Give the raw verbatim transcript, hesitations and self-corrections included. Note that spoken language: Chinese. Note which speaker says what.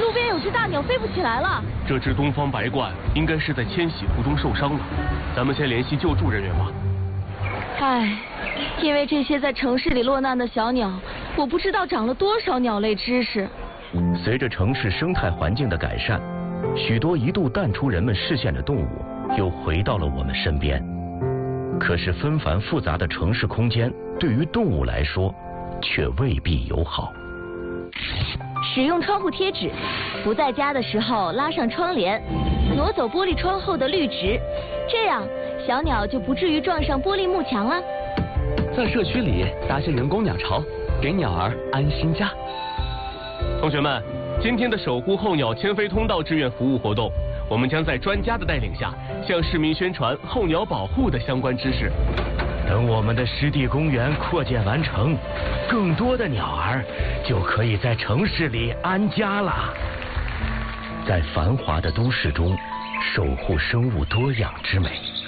Speaker 1: 路边有只大鸟飞不起来了。
Speaker 2: 这只东方白鹳应该是在迁徙途中受伤了，咱们先联系救助人员吧。
Speaker 1: 唉，因为这些在城市里落难的小鸟，我不知道长了多少鸟类知识。
Speaker 3: 随着城市生态环境的改善，许多一度淡出人们视线的动物又回到了我们身边。可是纷繁复杂的城市空间对于动物来说却未必友好。
Speaker 1: 使用窗户贴纸，不在家的时候拉上窗帘，挪走玻璃窗后的绿植，这样小鸟就不至于撞上玻璃幕墙了。
Speaker 4: 在社区里搭些人工鸟巢，给鸟儿安心家。
Speaker 2: 同学们，今天的守护候鸟迁飞通道志愿服务活动，我们将在专家的带领下，向市民宣传候鸟保护的相关知识。
Speaker 3: 等我们的湿地公园扩建完成，更多的鸟儿就可以在城市里安家了。在繁华的都市中，守护生物多样之美。